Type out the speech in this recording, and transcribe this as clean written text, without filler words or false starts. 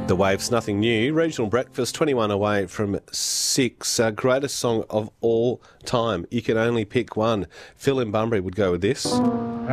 The Waves, Nothing New. Regional Breakfast, 21 away from 6. Greatest song of all time. You can only pick one. Phil in Bunbury would go with this.